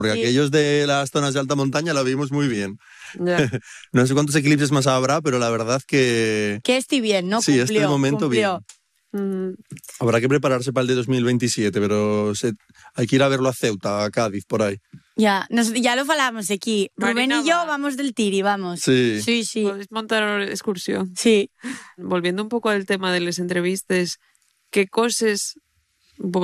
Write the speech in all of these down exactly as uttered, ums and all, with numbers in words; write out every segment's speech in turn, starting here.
porque Sí. aquellos de las zonas de alta montaña lo vimos muy bien. Ya. No sé cuántos eclipses más habrá, pero la verdad que... Que este bien, ¿no? Sí, Cumplió, este de momento cumplió. bien. Mm, Habrá que prepararse para el de dos mil veintisiete, pero se- hay que ir a verlo a Ceuta, a Cádiz, por ahí. Ya, nos, ya lo falamos aquí. Rubén Marina y yo va. vamos del tiri, vamos. Sí. Sí, sí. Podéis montar excursión. Sí. Volviendo un poco al tema de las entrevistas, ¿qué cosas vo-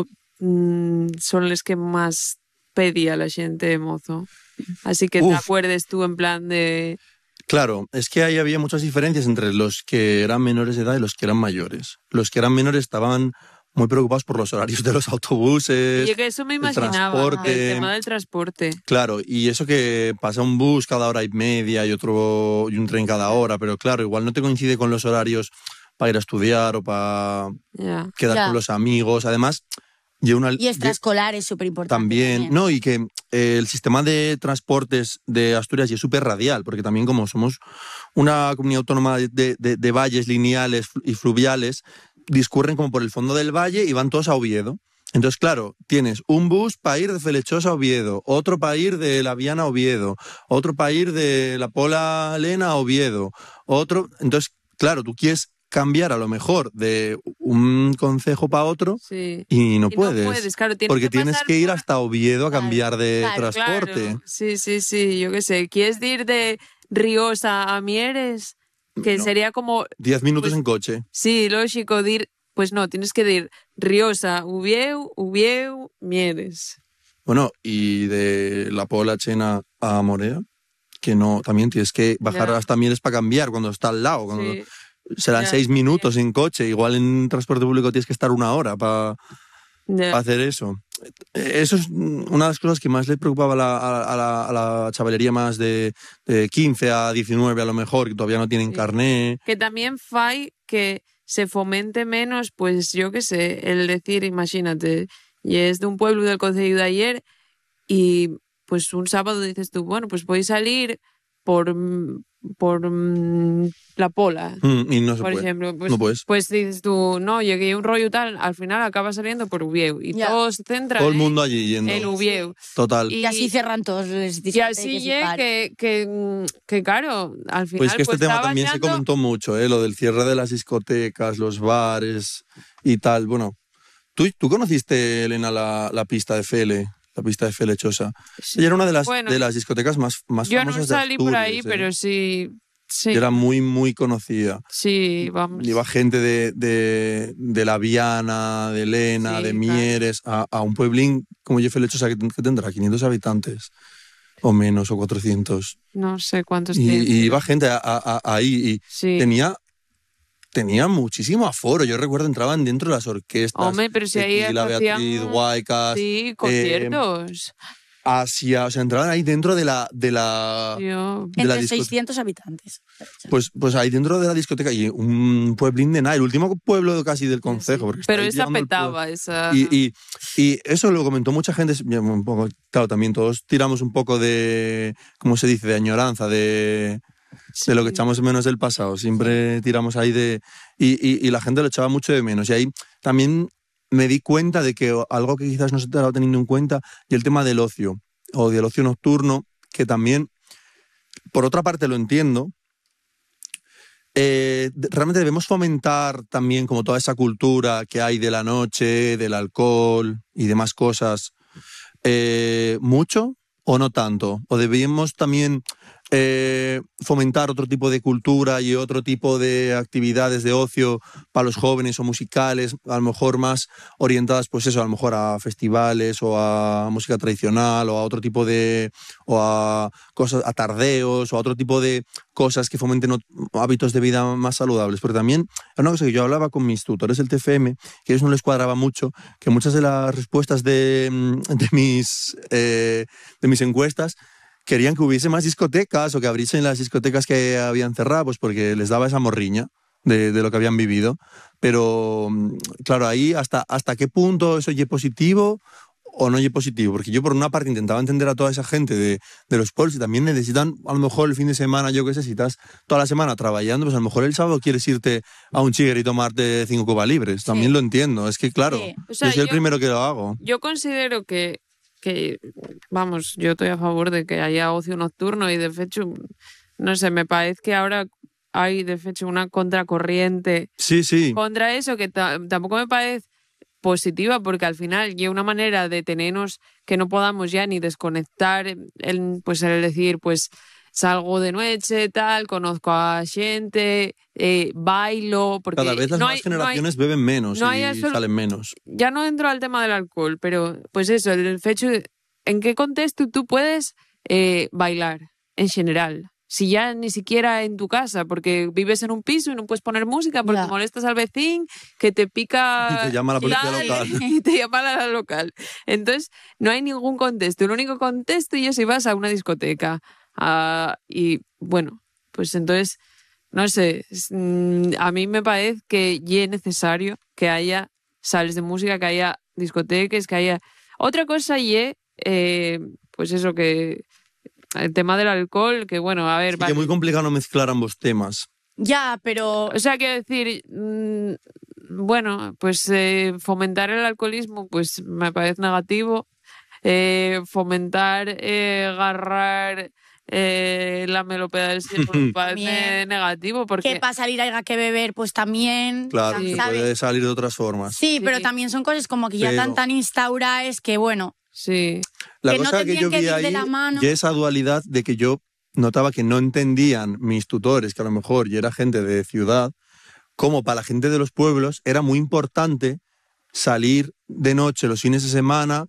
mm, son las que más pedía la gente, mozo? Así que te Uf. acuerdes tú en plan de... Claro, es que ahí había muchas diferencias entre los que eran menores de edad y los que eran mayores. Los que eran menores estaban muy preocupados por los horarios de los autobuses, Yo que eso me el imaginaba, transporte. el tema del transporte. Claro, y eso que pasa un bus cada hora y media y otro y un tren cada hora, pero claro, igual no te coincide con los horarios para ir a estudiar o para Ya. quedar Ya. con los amigos. Además, y una Y extraescolar es súper importante. también, no, y que eh, el sistema de transportes de Asturias ya es súper radial, porque también como somos una comunidad autónoma de, de- de- de valles lineales y fluviales, discurren como por el fondo del valle y van todos a Oviedo. Entonces, claro, tienes un bus para ir de Felechosa a Oviedo, otro para ir de La Viana a Oviedo, otro para ir de La Pola Lena a Oviedo, otro... Entonces, claro, tú quieres cambiar a lo mejor de un concejo para otro Sí. y no Y puedes. no puedes, claro, tienes porque que tienes pasar que ir por- hasta Oviedo a Claro, cambiar de claro, transporte. Claro. Sí, sí, sí, yo qué sé. ¿Quieres ir de Riosa a Mieres? Que No. sería como... Diez minutos Pues- en coche. Sí, lógico, de ir... Pues no, tienes que ir Riosa, Uvieu, Uvieu, Mieres. Bueno, y de La Pola Chena a Morea, que no, también tienes que bajar Ya. hasta Mieres para cambiar cuando está al lado. Cuando Sí. serán Ya, seis también. minutos en coche. Igual en transporte público tienes que estar una hora para Ya. hacer eso. Eh, Eso es una de las cosas que más le preocupaba a la, a la, a la chavalería más de, de quince a diecinueve a lo mejor, que todavía no tienen Sí. carné. Que también fai que se fomente menos, pues yo qué sé, el decir, imagínate, y es de un pueblo del concello de ayer y pues un sábado dices tú, bueno, pues voy a salir por, mm, por mm, La Pola, Mm, y no se por puede. ejemplo. Pues, No puedes. pues dices tú, no, llegué a un rollo tal, al final acaba saliendo por Uvieu y Ya. todo se centra Todo el en- mundo allí yendo. en Uvieu. Total. Y así cierran todos los Y discotecas así y ye tal. que, que, mm, que claro, al final Pues que este pues, tema estaba también se yendo- comentó mucho, ¿eh? Lo del cierre de las discotecas, los bares y tal. Bueno, ¿tú, tú conociste, Elena, la, la pista de Fele? La pista de Felechosa. Sí. Ella era una de las, Bueno, de las discotecas más, más Yo no famosas de salí por ahí, Asturias, ¿eh? pero sí, sí, Y era muy, muy conocida. sí, vamos. Iba gente de, de, de La Viana, de Elena, Sí, de claro. Mieres, a, a un pueblín como yo Felechosa que, que tendrá quinientos habitantes o menos, o cuatrocientos. No sé cuántos Y, tienen. y iba gente a- a- a- ahí y Sí. tenía, tenía muchísimo aforo. Yo recuerdo entraban dentro de las orquestas. Hombre, pero si ahí Tequila, hacían- Beatriz, Guaicas, Sí, conciertos. Asia, o sea, entraban ahí dentro de la, de la, Tío. de la Entre discoteca. seiscientos habitantes. Pues, pues ahí dentro de la discoteca y un pueblín de nada, el último pueblo casi del concejo. porque está Pero ahí esa llegando el pueblo. petaba, esa. Y, y, y eso lo comentó mucha gente, ya, un poco, claro, también todos tiramos un poco de, ¿cómo se dice?, de añoranza, de, de lo que Sí. echamos de menos del pasado. Siempre tiramos ahí de... Y, y, y la gente lo echaba mucho de menos. Y ahí también me di cuenta de que algo que quizás no se estaba teniendo en cuenta, y el tema del ocio, o del ocio nocturno, que también, por otra parte lo entiendo, eh, realmente debemos fomentar también como toda esa cultura que hay de la noche, del alcohol y demás cosas, eh, mucho o no tanto, o debemos también eh, fomentar otro tipo de cultura y otro tipo de actividades de ocio para los jóvenes o musicales, a lo mejor más orientadas, pues eso, a lo mejor a festivales o a música tradicional o a otro tipo de, o a cosas, a tardeos o a otro tipo de cosas que fomenten ot- hábitos de vida más saludables, porque también es una cosa que yo hablaba con mis tutores del T F M, que a ellos no les cuadraba mucho, que muchas de las respuestas de, de, mis, eh, de mis encuestas querían que hubiese más discotecas o que abriesen las discotecas que habían cerrado, pues porque les daba esa morriña de, de lo que habían vivido. Pero, claro, ahí hasta, hasta qué punto eso es positivo o no es positivo. Porque yo, por una parte, intentaba entender a toda esa gente de, de los pueblos y también necesitan, a lo mejor, el fin de semana, yo qué sé, si estás toda la semana trabajando, pues a lo mejor el sábado quieres irte a un chiger y tomarte cinco cubas libres. También Sí. lo entiendo. Es que, claro, Sí. O sea, yo soy el yo- primero que lo hago. Yo considero que que, vamos, yo estoy a favor de que haya ocio nocturno y de hecho, no sé, me parece que ahora hay de hecho una contracorriente Sí, sí. contra eso que ta- tampoco me parece positiva porque al final hay una manera de tenernos que no podamos ya ni desconectar el, pues el decir pues salgo de noche, tal, conozco a gente, eh, bailo, porque Cada vez las no nuevas hay, no hay- generaciones beben menos no hay y absolu- salen menos. ya no entro al tema del alcohol, pero pues eso, el hecho de en qué contexto tú puedes eh, bailar en general. Si ya ni siquiera en tu casa, porque vives en un piso y no puedes poner música porque Ya. molestas al vecino que te pica Y te llama la policía tal, local. y te llama la local. Entonces, no hay ningún contexto. El único contexto es si vas a una discoteca. Ah, y bueno, pues entonces, no sé, es- mm, a mí me parece que ya es necesario que haya sales de música, que haya discotecas, que haya... Otra cosa y eh, pues eso que el tema del alcohol, que bueno, a ver, Sí, que vale. es muy complicado no mezclar ambos temas. Ya, pero O sea, quiero decir, mm, bueno, pues eh, fomentar el alcoholismo, pues me parece negativo. Eh, fomentar, eh, agarrar eh, la melopea del cielo me parece También. negativo que porque para salir haya que beber, pues también, Claro, Sí. se ¿sabes? puede salir de otras formas. Sí, pero Sí. también son cosas como que ya Pero- tan tan instauradas que bueno, sí, La que no cosa que tendrían yo que vi ir de ahí, la mano. y esa dualidad de que yo notaba que no entendían mis tutores, que a lo mejor y era gente de ciudad, como para la gente de los pueblos era muy importante salir de noche los fines de semana,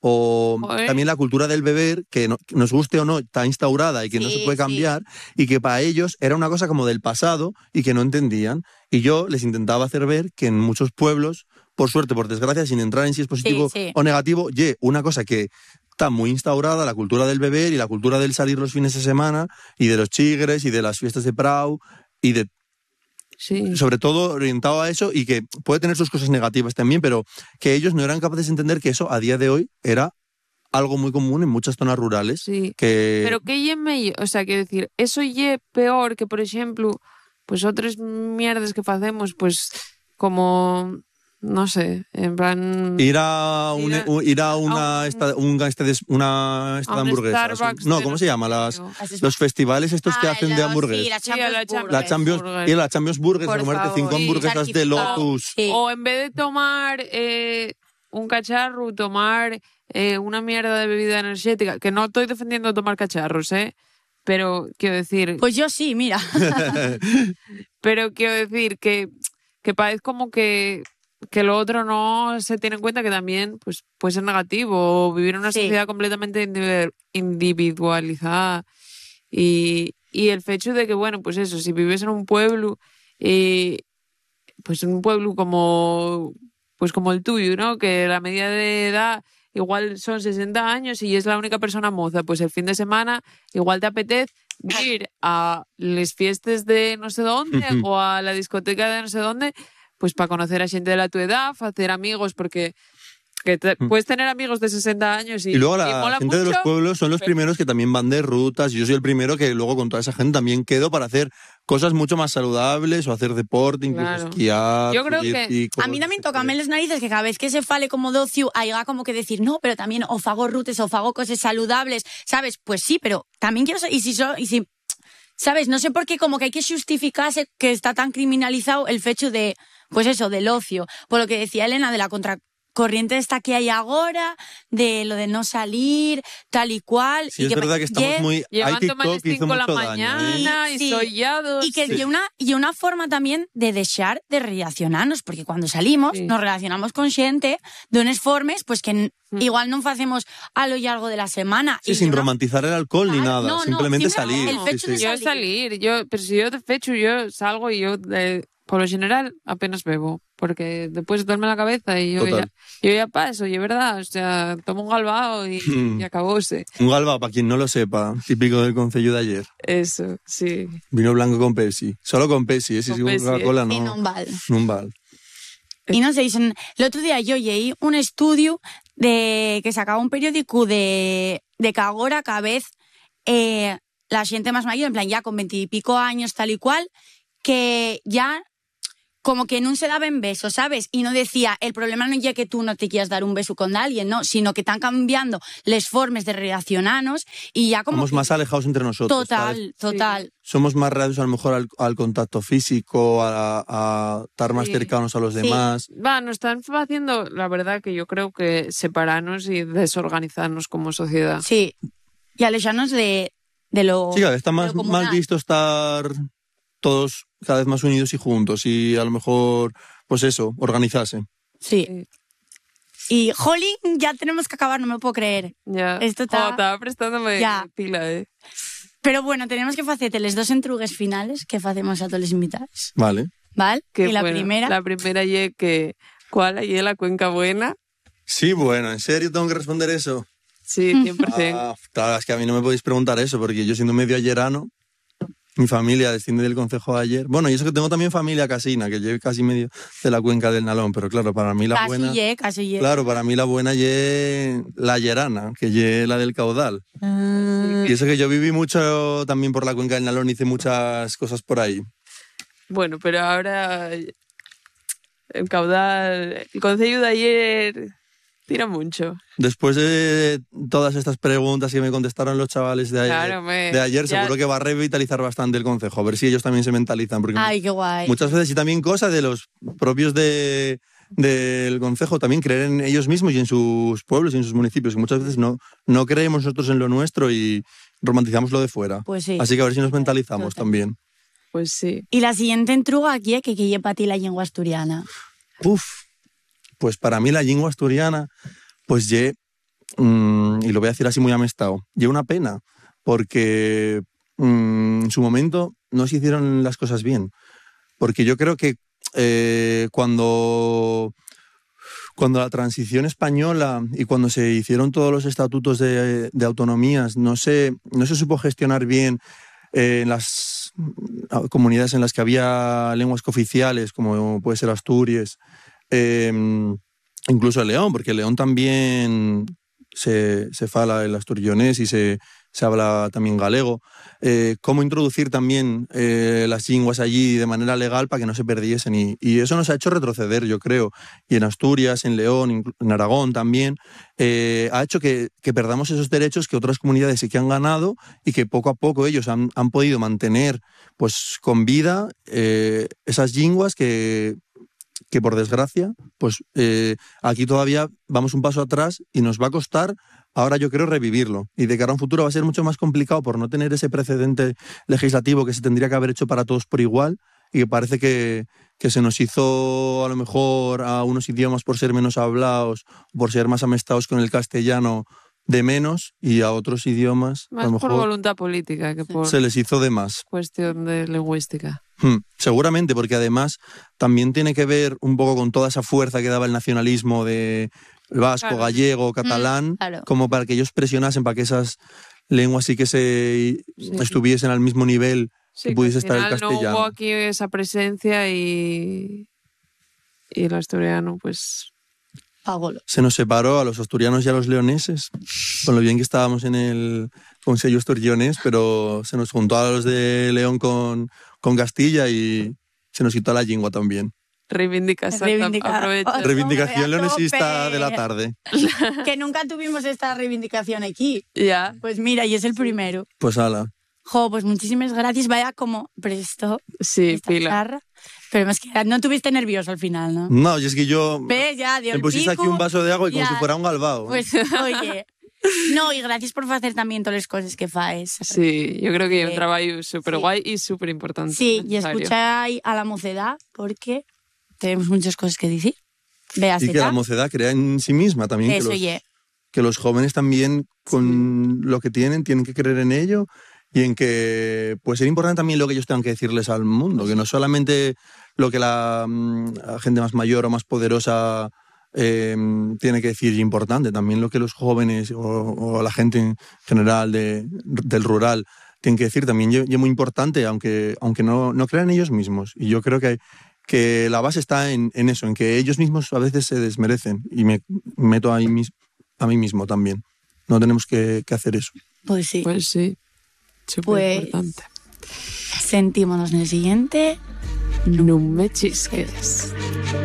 o Joder. también la cultura del beber, que, no- que nos guste o no, está instaurada y que no Sí, se puede sí. cambiar, y que para ellos era una cosa como del pasado y que no entendían. Y yo les intentaba hacer ver que en muchos pueblos, por suerte, por desgracia, sin entrar en si es positivo Sí, sí. o negativo, ye, una cosa que está muy instaurada, la cultura del beber y la cultura del salir los fines de semana, y de los chigres y de las fiestas de Prau, y de sí. sobre todo orientado a eso, y que puede tener sus cosas negativas también, pero que ellos no eran capaces de entender que eso a día de hoy era algo muy común en muchas zonas rurales. Sí. Que Pero que ye me, o sea, quiero decir, eso ye peor que, por ejemplo, pues otras mierdas que hacemos, pues como, no sé, en plan... ir a, un- Ir a- un- ir a una, a un- esta, un- este de- una esta a de un hamburguesas. Starbucks No, de ¿cómo no se sé llama? qué, Las, o- los festivales estos que Ah, hacen de los- hamburguesas. Sí, la Sí, a Champions la Burger. Champions La Champions, Burger. ir a la Champions Burgers, Por a comerte favor. cinco Sí, hamburguesas de charquito. Lotus. Sí. O en vez de tomar eh, un cacharro, tomar eh, una mierda de bebida energética, que no estoy defendiendo tomar cacharros, ¿eh? Pero quiero decir, Pues yo sí, mira. pero quiero decir que, que parece como que, que lo otro no se tiene en cuenta que también pues, puede ser negativo o vivir en una Sí. sociedad completamente individu- individualizada y, y el hecho de que, bueno, pues eso, si vives en un pueblo, eh, pues en un pueblo como, pues como el tuyo, ¿no? Que la media de edad igual son sesenta años y es la única persona moza, pues el fin de semana igual te apetece ir a las fiestas de no sé dónde o a la discoteca de no sé dónde, pues para conocer a gente de la tu edad, hacer amigos, porque que te- puedes tener amigos de sesenta años y, Y luego la mola gente de los mucho, pueblos son los pero- primeros que también van de rutas. Y yo soy el primero que luego con toda esa gente también quedo para hacer cosas mucho más saludables o hacer deporte, incluso Claro. esquiar. Yo creo subir que picos, A mí también etcétera. toca las narices que cada vez que se fale como de ocio, haya como que decir, no, pero también o fago rutes o fago cosas saludables, ¿sabes? Pues sí, pero también quiero ser- y si so- y si ¿sabes? No sé por qué como que hay que justificarse que está tan criminalizado el hecho de, pues eso, del ocio. Por lo que decía Elena, de la contracorriente esta que hay ahora, de lo de no salir, tal y cual. Sí, y es verdad que estamos ye- muy... Hay Levántome a las TikTok que hizo cinco de la mucho daño, ¿eh? mañana y Sí. sollados. Y que Sí. y una, y una forma también de dejar de relacionarnos, porque cuando salimos Sí. nos relacionamos con gente de unas formas pues que n- Mm. igual no hacemos a lo largo de la semana. Sí, y sin una- romantizar el alcohol ni Claro, nada, no, no, simplemente simplemente salir. el sí, hecho sí. de Yo salir. salir, yo, pero si yo de fecho yo salgo y yo eh, por lo general apenas bebo, porque después duerme la cabeza y yo ya, Total. yo ya paso, y es verdad, o sea, tomo un galbao y, y acabóse. Un galba, para quien no lo sepa, típico del concello de ayer. Eso, sí. Vino blanco con Pepsi. Solo con Pepsi, ¿eh? Si Con sigo con Pepsi, Coca-Cola, Y no. no val. No un val. Y no sé, dicen, el otro día yo leí un estudio de que sacaba un periódico de, de que ahora cada vez eh, la gente más mayor, en plan ya con veintipico años tal y cual, que ya como que no se daban besos, ¿sabes? Y no decía, el problema no es que tú no te quieras dar un beso con alguien, no, sino que están cambiando las formas de relacionarnos y ya como... Somos que... más alejados entre nosotros. Total, ¿sabes? total. Sí. Somos más reacios a lo mejor al, al contacto físico, a, a estar más Sí. cercanos a los Sí. demás. Va, nos están haciendo, la verdad, que yo creo que separarnos y desorganizarnos como sociedad. Sí, y alejarnos de, de lo... Sí, cada vez está de más, lo comunal. más visto estar todos cada vez más unidos y juntos y a lo mejor, pues eso, organizarse. Sí. Sí. Y, jolín, ya tenemos que acabar, no me lo puedo creer. Ya. Esto está- Jo, estaba prestándome Ya. pila, eh. Pero bueno, tenemos que hacerte les dos entrugues finales que hacemos a todos los invitados, Vale. ¿vale? Que, y la bueno, primera... La primera ye que... ¿Cuál es la cuenca buena? Sí, bueno, ¿en serio tengo que responder eso? Sí, cien por ciento. Ah, claro, es que a mí no me podéis preguntar eso, porque yo siendo medio ayerano, mi familia desciende del concejo de Ayer. Bueno, y eso que tengo también familia casina, que llevo casi medio de la cuenca del Nalón, pero claro, para mí la casi buena... ye, casi ye. Claro, para mí la buena ye la ayerana, que ye la del caudal. Ah, Y eso que yo viví mucho también por la cuenca del Nalón, hice muchas cosas por ahí. Bueno, pero ahora el caudal... El concello de ayer tira mucho. Después de todas estas preguntas que me contestaron los chavales de ayer, Claro, me- de ayer ya- seguro que va a revitalizar bastante el concejo, a ver si ellos también se mentalizan, porque Ay, qué guay. muchas veces y también cosas de los propios de, del concejo, también creer en ellos mismos y en sus pueblos y en sus municipios, que muchas veces no, no creemos nosotros en lo nuestro y romantizamos lo de fuera. Pues sí. Así que a ver si nos mentalizamos Total. también. Pues sí. Y la siguiente entruga aquí es que que para ti la lengua asturiana. Uf, pues para mí la lengua asturiana, pues ye, mm, y lo voy a decir así muy amestado, ye una pena, porque mm, en su momento no se hicieron las cosas bien. Porque yo creo que eh, cuando, cuando la transición española y cuando se hicieron todos los estatutos de, de autonomías, no se, no se supo gestionar bien eh, en las comunidades en las que había lenguas cooficiales, como puede ser Asturias, eh, incluso el León, porque el León también se, se fala el asturionés y se, se habla también galego. Eh, cómo introducir también eh, las lenguas allí de manera legal para que no se perdiesen. Y, y eso nos ha hecho retroceder, yo creo. Y en Asturias, en León, en Aragón también, eh, ha hecho que, que perdamos esos derechos que otras comunidades sí que han ganado y que poco a poco ellos han, han podido mantener pues, con vida eh, esas lenguas que... que por desgracia, pues eh, aquí todavía vamos un paso atrás y nos va a costar, ahora yo creo, revivirlo. Y de cara a un futuro va a ser mucho más complicado por no tener ese precedente legislativo que se tendría que haber hecho para todos por igual y que parece que, que se nos hizo a lo mejor a unos idiomas por ser menos hablados, por ser más amestados con el castellano de menos y a otros idiomas Más a lo por mejor voluntad política que por se les hizo de más. cuestión de lingüística. Hmm, seguramente, porque además también tiene que ver un poco con toda esa fuerza que daba el nacionalismo de vasco, Claro. gallego, catalán, Mm, claro. como para que ellos presionasen para que esas lenguas sí que se Sí. estuviesen al mismo nivel Sí, que pudiese al estar el final castellano. No hubo aquí esa presencia y, y el asturiano, pues... Pagolo. Se nos separó a los asturianos y a los leoneses, con lo bien que estábamos en el Consejo Asturionés, pero se nos juntó a los de León con, con Castilla y se nos quitó la lengua también. Reivindicación. Reivindica- Aprovecha. Hombre, Reivindicación a leonesista tope. de la tarde. Que nunca tuvimos esta reivindicación aquí. Ya. Pues mira, y es el primero. Pues ala. Jo, pues muchísimas gracias. Vaya como presto Sí, esta pila. charla. Pero es que no tuviste nervioso al final, ¿no? No, y es que yo ¿Ves? Ya, dio me el pusiste pico. aquí un vaso de agua y como ya. si fuera un galbao. Pues, oye. No, y gracias por hacer también todas las cosas que faes. Sí, yo creo que es Sí. un trabajo súper Sí. guay y súper importante. Sí, y necesario. escucháis a la mocedad porque tenemos muchas cosas que decir. Veas, Y que la mocedad crea en sí misma también. Que Eso, los, ye. que los jóvenes también, con lo que tienen, tienen que creer en ello y en que puede ser importante también lo que ellos tengan que decirles al mundo, que no solamente lo que la, mm, la gente más mayor o más poderosa eh, tiene que decir es importante, también lo que los jóvenes o, o la gente en general de, del rural tienen que decir también es muy importante, aunque, aunque no, no crean ellos mismos. Y yo creo que, que la base está en, en eso, en que ellos mismos a veces se desmerecen y me meto ahí mis, a mí mismo también. No tenemos que, que hacer eso. Pues sí. Pues sí, súper Pues- importante. Sentímonos en el siguiente. no me chisques.